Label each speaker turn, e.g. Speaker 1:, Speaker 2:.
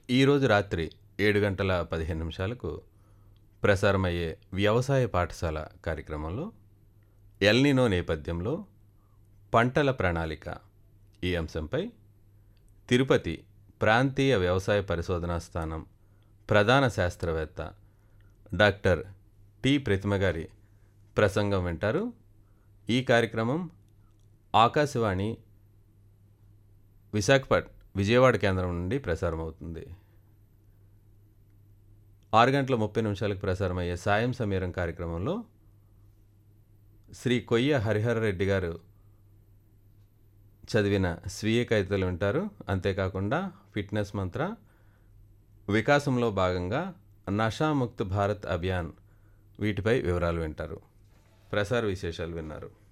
Speaker 1: ఈరోజు రాత్రి 7:15 ప్రసారమయ్యే వ్యవసాయ పాఠశాల కార్యక్రమంలో ఎల్నినో నేపథ్యంలో పంటల ప్రణాళిక ఈ అంశంపై తిరుపతి ప్రాంతీయ వ్యవసాయ పరిశోధనా స్థానం ప్రధాన శాస్త్రవేత్త డాక్టర్ టి ప్రతిమ గారి ప్రసంగం వింటారు. ఈ కార్యక్రమం ఆకాశవాణి విజయవాడ కేంద్రం నుండి ప్రసారమవుతుంది. 6:30 ప్రసారమయ్యే సాయం సమీరం కార్యక్రమంలో శ్రీ కొయ్య హరిహర రెడ్డి గారు చదివిన స్వీయ కవితలు వింటారు. అంతేకాకుండా ఫిట్నెస్ మంత్ర, వికాసంలో భాగంగా నషాముక్త్ భారత్ అభియాన్ వీటిపై వివరాలు వింటారు. ప్రసార విశేషాలు విన్నారు.